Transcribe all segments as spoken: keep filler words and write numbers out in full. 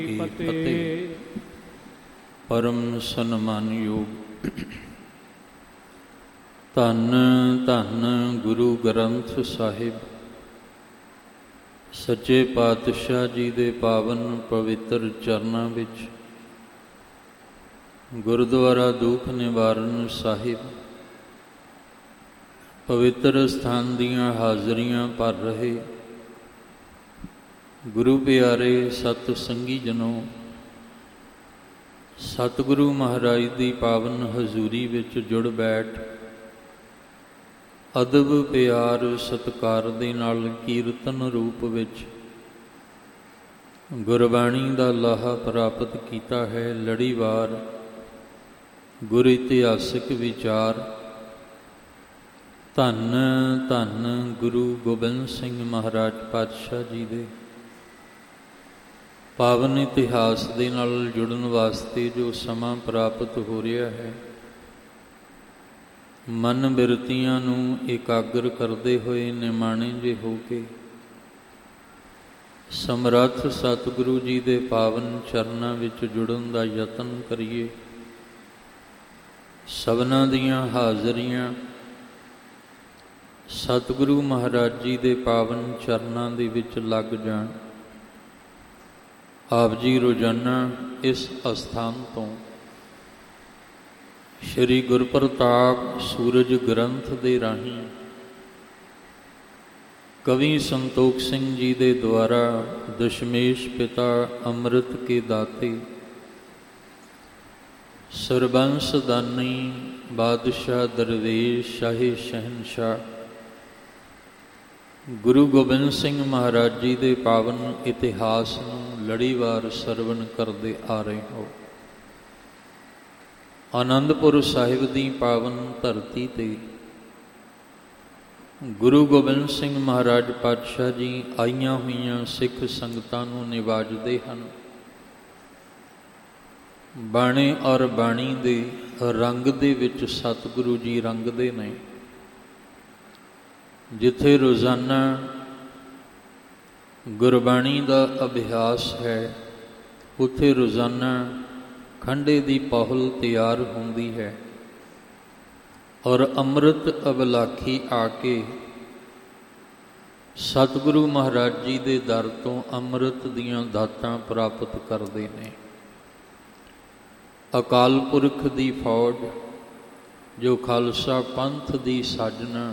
ਕੀ ਫਤਿਹ। ਪਰਮ ਸਨਮਾਨਯੋਗ ਧੰਨ ਧੰਨ ਗੁਰੂ ਗ੍ਰੰਥ ਸਾਹਿਬ ਸੱਚੇ ਪਾਤਸ਼ਾਹ ਜੀ ਦੇ ਪਾਵਨ ਪਵਿੱਤਰ ਚਰਨਾਂ ਵਿੱਚ ਗੁਰਦੁਆਰਾ ਦੁੱਖ ਨਿਵਾਰਨ ਸਾਹਿਬ ਪਵਿੱਤਰ ਸਥਾਨ ਦੀਆਂ ਹਾਜ਼ਰੀਆਂ ਭਰ ਰਹੇ ਗੁਰੂ ਪਿਆਰੇ ਸਤ ਸੰਗੀ ਜਨੋ, ਸਤਿਗੁਰੂ ਮਹਾਰਾਜ ਦੀ ਪਾਵਨ ਹਜ਼ੂਰੀ ਵਿੱਚ ਜੁੜ ਬੈਠ ਅਦਬ ਪਿਆਰ ਸਤਿਕਾਰ ਦੇ ਨਾਲ ਕੀਰਤਨ ਰੂਪ ਵਿੱਚ ਗੁਰਬਾਣੀ ਦਾ ਲਾਹਾ ਪ੍ਰਾਪਤ ਕੀਤਾ ਹੈ। ਲੜੀਵਾਰ ਗੁਰ ਇਤਿਹਾਸਿਕ ਵਿਚਾਰ ਧੰਨ ਧੰਨ ਗੁਰੂ ਗੋਬਿੰਦ ਸਿੰਘ ਮਹਾਰਾਜ ਪਾਤਸ਼ਾਹ ਜੀ ਦੇ ਪਾਵਨ ਇਤਿਹਾਸ ਦੇ ਨਾਲ ਜੁੜਨ ਵਾਸਤੇ ਜੋ ਸਮਾਂ ਪ੍ਰਾਪਤ ਹੋ ਰਿਹਾ ਹੈ, ਮਨ ਬਿਰਤੀਆਂ ਨੂੰ ਇਕਾਗਰ ਕਰਦੇ ਹੋਏ ਨਿਮਾਣੇ ਜੇ ਹੋ ਕੇ ਸਮਰੱਥ ਸਤਿਗੁਰੂ ਜੀ ਦੇ ਪਾਵਨ ਚਰਨਾਂ ਵਿੱਚ ਜੁੜਨ ਦਾ ਯਤਨ ਕਰੀਏ। ਸਭਨਾਂ ਦੀਆਂ ਹਾਜ਼ਰੀਆਂ ਸਤਿਗੁਰੂ ਮਹਾਰਾਜ ਜੀ ਦੇ ਪਾਵਨ ਚਰਨਾਂ ਦੇ ਵਿੱਚ ਲੱਗ ਜਾਣ। ਆਪ ਜੀ ਰੋਜ਼ਾਨਾ ਇਸ ਅਸਥਾਨ ਤੋਂ ਸ਼੍ਰੀ ਗੁਰਪ੍ਰਤਾਪ ਸੂਰਜ ਗ੍ਰੰਥ ਦੇ ਰਾਹੀਂ ਕਵੀ ਸੰਤੋਖ ਸਿੰਘ ਜੀ ਦੇ ਦੁਆਰਾ ਦਸ਼ਮੇਸ਼ ਪਿਤਾ ਅੰਮ੍ਰਿਤ ਕੇ ਦਾਤੇ ਸਰਬੰਸ ਦਾਨੀ ਬਾਦਸ਼ਾਹ ਦਰਵੇਸ਼ ਸ਼ਾਹੀ ਸ਼ਹਿਨਸ਼ਾਹ ਗੁਰੂ ਗੋਬਿੰਦ ਸਿੰਘ ਮਹਾਰਾਜ ਜੀ ਦੇ ਪਾਵਨ ਇਤਿਹਾਸ ਨੂੰ ਲੜੀਵਾਰ ਸਰਵਣ ਕਰਦੇ ਆ ਰਹੇ ਹੋ। ਆਨੰਦਪੁਰ ਸਾਹਿਬ ਦੀ ਪਾਵਨ ਧਰਤੀ 'ਤੇ ਗੁਰੂ ਗੋਬਿੰਦ ਸਿੰਘ ਮਹਾਰਾਜ ਪਾਤਸ਼ਾਹ ਜੀ ਆਈਆਂ ਹੋਈਆਂ ਸਿੱਖ ਸੰਗਤਾਂ ਨੂੰ ਨਿਵਾਜਦੇ ਹਨ। ਬਾਣੇ ਔਰ ਬਾਣੀ ਦੇ ਰੰਗ ਦੇ ਵਿੱਚ ਸਤਿਗੁਰੂ ਜੀ ਰੰਗਦੇ ਨੇ। ਜਿੱਥੇ ਰੋਜ਼ਾਨਾ ਗੁਰਬਾਣੀ ਦਾ ਅਭਿਆਸ ਹੈ, ਉੱਥੇ ਰੋਜ਼ਾਨਾ ਖੰਡੇ ਦੀ ਪਹੁਲ ਤਿਆਰ ਹੁੰਦੀ ਹੈ ਔਰ ਅੰਮ੍ਰਿਤ ਅਬਲਾਖੀ ਆ ਕੇ ਸਤਿਗੁਰੂ ਮਹਾਰਾਜ ਜੀ ਦੇ ਦਰ ਤੋਂ ਅੰਮ੍ਰਿਤ ਦੀਆਂ ਦਾਤਾਂ ਪ੍ਰਾਪਤ ਕਰਦੇ ਨੇ। ਅਕਾਲ ਪੁਰਖ ਦੀ ਫੌਜ ਜੋ ਖਾਲਸਾ ਪੰਥ ਦੀ ਸਾਜਨਾ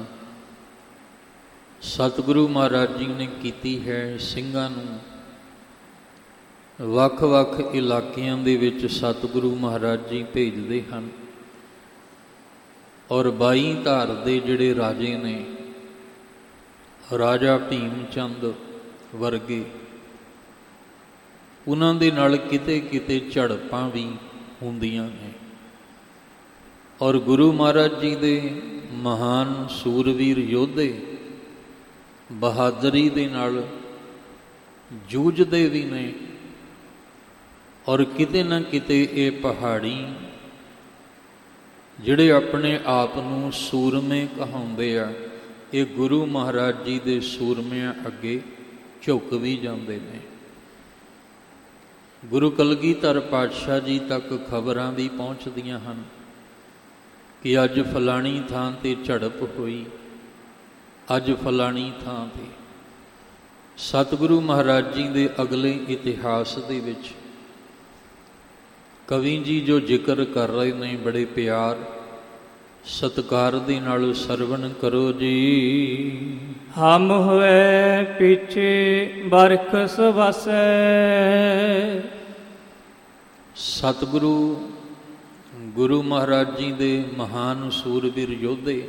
ਸਤਿਗੁਰੂ ਮਹਾਰਾਜ ਜੀ ਨੇ ਕੀਤੀ ਹੈ, ਸਿੰਘਾਂ ਨੂੰ ਵੱਖ ਵੱਖ ਇਲਾਕਿਆਂ ਦੇ ਵਿੱਚ ਸਤਿਗੁਰੂ ਮਹਾਰਾਜ ਜੀ ਭੇਜਦੇ ਹਨ ਔਰ ਬਾਈ ਧਾਰ ਦੇ ਜਿਹੜੇ ਰਾਜੇ ਨੇ, ਰਾਜਾ ਭੀਮ ਚੰਦ ਵਰਗੇ, ਉਹਨਾਂ ਦੇ ਨਾਲ ਕਿਤੇ ਕਿਤੇ ਝੜਪਾਂ ਵੀ ਹੁੰਦੀਆਂ ਨੇ ਔਰ ਗੁਰੂ ਮਹਾਰਾਜ ਜੀ ਦੇ ਮਹਾਨ ਸੂਰਵੀਰ ਯੋਧੇ ਬਹਾਦਰੀ ਦੇ ਨਾਲ ਜੂਝਦੇ ਵੀ ਨੇ ਔਰ ਕਿਤੇ ਨਾ ਕਿਤੇ ਇਹ ਪਹਾੜੀ ਜਿਹੜੇ ਆਪਣੇ ਆਪ ਨੂੰ ਸੂਰਮੇ ਕਹਾਉਂਦੇ ਆ, ਇਹ ਗੁਰੂ ਮਹਾਰਾਜ ਜੀ ਦੇ ਸੂਰਮਿਆਂ ਅੱਗੇ ਝੁਕ ਵੀ ਜਾਂਦੇ ਨੇ। ਗੁਰੂ ਕਲਗੀਧਰ ਪਾਤਸ਼ਾਹ ਜੀ ਤੱਕ ਖਬਰਾਂ ਵੀ ਪਹੁੰਚਦੀਆਂ ਹਨ ਕਿ ਅੱਜ ਫਲਾਣੀ ਥਾਂ 'ਤੇ ਝੜਪ ਹੋਈ, ਅੱਜ ਫਲਾਣੀ ਥਾਂ 'ਤੇ। ਸਤਿਗੁਰੂ ਮਹਾਰਾਜ ਜੀ ਦੇ ਅਗਲੇ ਇਤਿਹਾਸ ਦੇ ਵਿੱਚ ਕਵੀ ਜੀ ਜੋ ਜ਼ਿਕਰ ਕਰ ਰਹੇ ਨੇ, ਬੜੇ ਪਿਆਰ ਸਤਿਕਾਰ ਦੇ ਨਾਲ ਸਰਵਣ ਕਰੋ ਜੀ। ਹਮ ਹੋਏ ਪਿਛੇ ਬਰਖਸ ਵਸੈ। ਸਤਿਗੁਰੂ ਗੁਰੂ ਮਹਾਰਾਜ ਜੀ ਦੇ ਮਹਾਨ ਸੂਰਬੀਰ ਯੋਧੇ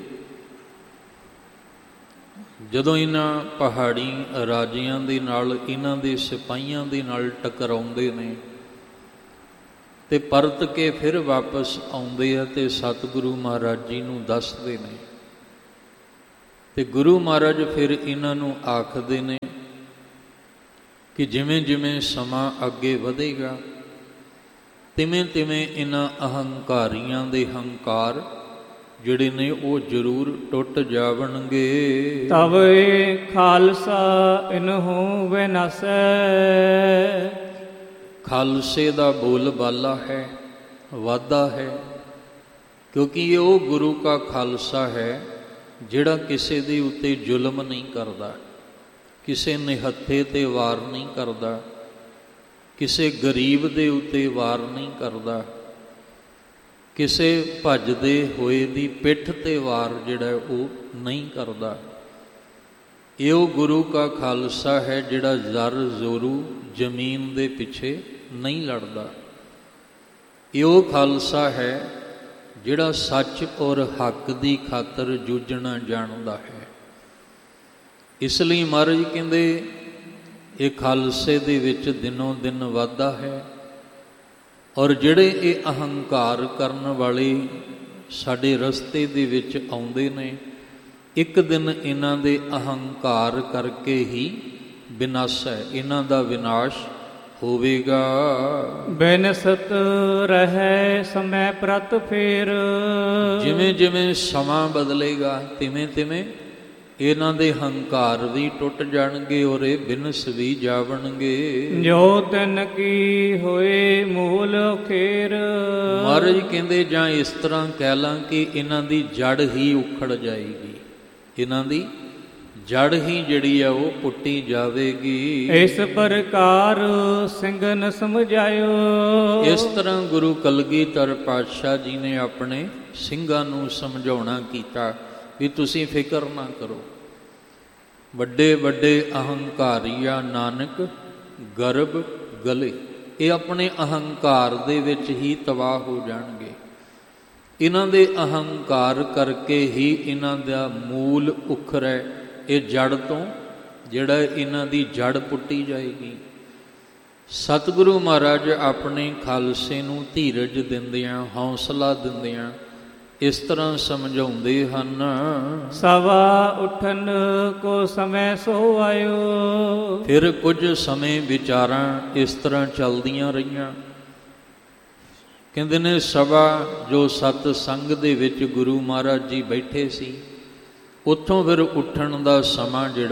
ਜਦੋਂ ਇਹਨਾਂ ਪਹਾੜੀ ਰਾਜਿਆਂ ਦੇ ਨਾਲ, ਇਹਨਾਂ ਦੇ ਸਿਪਾਹੀਆਂ ਦੇ ਨਾਲ ਟਕਰਾਉਂਦੇ ਨੇ ਤੇ ਪਰਤ ਕੇ ਫਿਰ ਵਾਪਸ ਆਉਂਦੇ ਆ ਤੇ ਸਤਿਗੁਰੂ ਮਹਾਰਾਜ ਜੀ ਨੂੰ ਦੱਸਦੇ ਨੇ ਤੇ ਗੁਰੂ ਮਹਾਰਾਜ ਫਿਰ ਇਹਨਾਂ ਨੂੰ ਆਖਦੇ ਨੇ ਕਿ ਜਿਵੇਂ ਜਿਵੇਂ ਸਮਾਂ ਅੱਗੇ ਵਧੇਗਾ ਤਿਵੇਂ ਤਿਵੇਂ ਇਹਨਾਂ ਅਹੰਕਾਰੀਆਂ ਦੇ ਹੰਕਾਰ ਜਿਹੜੇ ਨੇ ਉਹ ਜ਼ਰੂਰ ਟੁੱਟ ਜਾਵਣਗੇ। ਤਵੇ ਖਾਲਸਾ ਇਨਹੁ ਵਿਨਾਸੈ। ਖਾਲਸੇ ਦਾ ਬੋਲ ਬਾਲਾ ਹੈ, ਵਾਧਾ ਹੈ, ਕਿਉਂਕਿ ਇਹ ਉਹ ਗੁਰੂ ਕਾ ਖਾਲਸਾ ਹੈ ਜਿਹੜਾ ਕਿਸੇ ਦੇ ਉੱਤੇ ਜ਼ੁਲਮ ਨਹੀਂ ਕਰਦਾ, ਕਿਸੇ ਨਿਹੱਥੇ 'ਤੇ ਵਾਰ ਨਹੀਂ ਕਰਦਾ, ਕਿਸੇ ਗਰੀਬ ਦੇ ਉੱਤੇ ਵਾਰ ਨਹੀਂ ਕਰਦਾ, ਕਿਸੇ ਭੱਜਦੇ ਹੋਏ ਦੀ ਪਿੱਠ 'ਤੇ ਵਾਰ ਜਿਹੜਾ ਉਹ ਨਹੀਂ ਕਰਦਾ। ਇਹ ਉਹ ਗੁਰੂ ਕਾ ਖਾਲਸਾ ਹੈ ਜਿਹੜਾ ਜ਼ਰ ਜ਼ੋਰੂ ਜ਼ਮੀਨ ਦੇ ਪਿੱਛੇ ਨਹੀਂ ਲੜਦਾ। ਇਹ ਉਹ ਖਾਲਸਾ ਹੈ ਜਿਹੜਾ ਸੱਚ ਔਰ ਹੱਕ ਦੀ ਖਾਤਰ ਜੂਝਣਾ ਜਾਣਦਾ ਹੈ। ਇਸ ਲਈ ਮਹਾਰਾਜ ਕਹਿੰਦੇ ਇਹ ਖਾਲਸੇ ਦੇ ਵਿੱਚ ਦਿਨੋਂ ਦਿਨ ਵਾਧਾ ਹੈ। ਔਰ ਜਿਹੜੇ ਇਹ ਅਹੰਕਾਰ ਕਰਨ ਵਾਲੇ ਸਾਡੇ ਰਸਤੇ ਦੇ ਵਿੱਚ ਆਉਂਦੇ ਨੇ, ਇੱਕ ਦਿਨ ਇਹਨਾਂ ਦੇ ਅਹੰਕਾਰ ਕਰਕੇ ਹੀ ਵਿਨਾਸ਼ ਹੈ, ਇਹਨਾਂ ਦਾ ਵਿਨਾਸ਼ ਹੋਵੇਗਾ। ਬਿਨਸਤ ਰਹਿ ਸਮੈ ਪ੍ਰਤ ਫੇਰ। ਜਿਵੇਂ ਜਿਵੇਂ ਸਮਾਂ ਬਦਲੇਗਾ ਤਿਵੇਂ ਤਿਵੇਂ ਇਹਨਾਂ ਦੇ ਹੰਕਾਰ ਵੀ ਟੁੱਟ ਜਾਣਗੇ ਔਰ ਇਹ ਬਿਨਸ ਵੀ ਜਾਵਣਗੇ। ਜੋ ਤਿਨ ਕੀ ਹੋਏ ਮੂਲ ਖੇਰ। ਮਹਾਰਾਜ ਕਹਿੰਦੇ ਜਾਂ ਇਸ ਤਰ੍ਹਾਂ ਕਹਿ ਲਾਂ ਕਿ ਇਹਨਾਂ ਦੀ ਜੜ ਹੀ ਉਖੜ ਜਾਏਗੀ, ਇਹਨਾਂ ਦੀ ਜੜ ਹੀ ਜਿਹੜੀ ਆ ਉਹ ਪੁੱਟੀ ਜਾਵੇਗੀ। ਇਸ ਪ੍ਰਕਾਰ ਸਿੰਘਨ ਸਮਝਾਇਓ। ਇਸ ਤਰ੍ਹਾਂ ਗੁਰੂ ਕਲਗੀਧਰ ਪਾਤਸ਼ਾਹ ਜੀ ਨੇ ਆਪਣੇ ਸਿੰਘਾਂ ਨੂੰ ਸਮਝਾਉਣਾ ਕੀਤਾ ਵੀ ਤੁਸੀਂ ਫਿਕਰ ਨਾ ਕਰੋ। ਵੱਡੇ ਵੱਡੇ ਅਹੰਕਾਰੀਆ ਨਾਨਕ ਗਰਭ ਗਲੇ, ਇਹ ਆਪਣੇ ਅਹੰਕਾਰ ਦੇ ਵਿੱਚ ਹੀ ਤਬਾਹ ਹੋ ਜਾਣਗੇ। ਇਹਨਾਂ ਦੇ ਅਹੰਕਾਰ ਕਰਕੇ ਹੀ ਇਹਨਾਂ ਦਾ ਮੂਲ ਉਖੜੈ, ਇਹ ਜੜ ਤੋਂ ਜਿਹੜਾ ਇਹਨਾਂ ਦੀ ਜੜ ਪੁੱਟੀ ਜਾਏਗੀ। ਸਤਿਗੁਰੂ ਮਹਾਰਾਜ ਆਪਣੇ ਖਾਲਸੇ ਨੂੰ ਧੀਰਜ ਦਿੰਦਿਆਂ, ਹੌਸਲਾ ਦਿੰਦਿਆਂ ਇਸ ਤਰ੍ਹਾਂ ਸਮਝਾਉਂਦੇ ਹਨ। ਸਵਾ ਉਠਨ ਕੋ ਸਮੈ ਸੋ ਆਇਓ। ਫਿਰ ਕੁਝ ਸਮੇਂ ਵਿਚਾਰਾਂ ਇਸ ਤਰ੍ਹਾਂ ਚੱਲਦੀਆਂ ਰਹੀਆਂ। ਕਹਿੰਦੇ ਨੇ ਸਭਾ ਜੋ ਸਤ ਸੰਗ ਦੇ ਵਿੱਚ ਗੁਰੂ ਮਹਾਰਾਜ ਜੀ ਬੈਠੇ ਸੀ, ਉੱਥੋਂ ਫਿਰ ਉੱਠਣ ਦਾ ਸਮਾਂ ਜਿਹੜਾ